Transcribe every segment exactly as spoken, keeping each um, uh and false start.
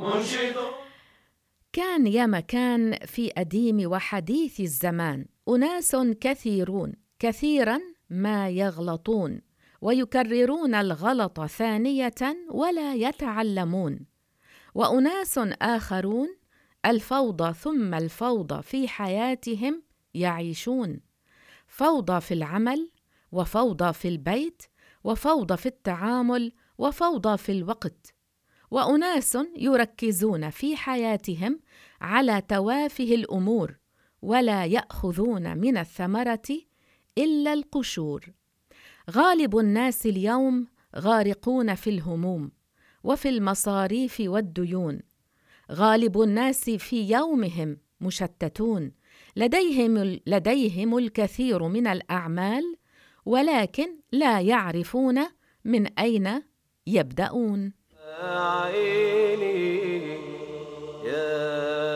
كان يا مكان في أديم وحديث الزمان أناس كثيرون كثيرا ما يغلطون ويكررون الغلط ثانية ولا يتعلمون، وأناس آخرون الفوضى ثم الفوضى في حياتهم يعيشون، فوضى في العمل وفوضى في البيت وفوضى في التعامل وفوضى في الوقت، وأناس يركزون في حياتهم على توافه الأمور ولا يأخذون من الثمرة إلا القشور. غالب الناس اليوم غارقون في الهموم وفي المصاريف والديون، غالب الناس في يومهم مشتتون، لديهم لديهم الكثير من الأعمال ولكن لا يعرفون من أين يبدأون. يا عيني يا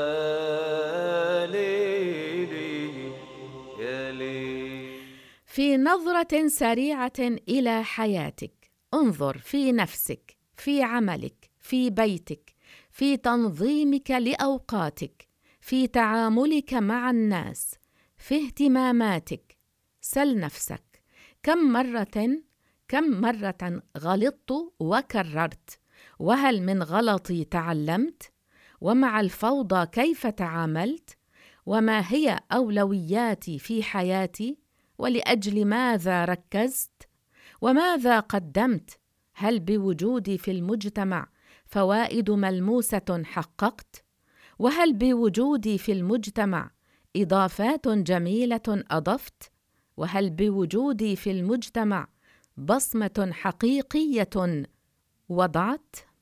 ليلي يا ليلي. في نظرة سريعة إلى حياتك انظر في نفسك، في عملك، في بيتك، في تنظيمك لأوقاتك، في تعاملك مع الناس، في اهتماماتك. سل نفسك كم مرة كم مرة غلطت وكررت، وهل من غلطي تعلمت؟ ومع الفوضى كيف تعاملت؟ وما هي أولوياتي في حياتي؟ ولأجل ماذا ركزت؟ وماذا قدمت؟ هل بوجودي في المجتمع فوائد ملموسة حققت؟ وهل بوجودي في المجتمع إضافات جميلة أضفت؟ وهل بوجودي في المجتمع بصمة حقيقية وضعت؟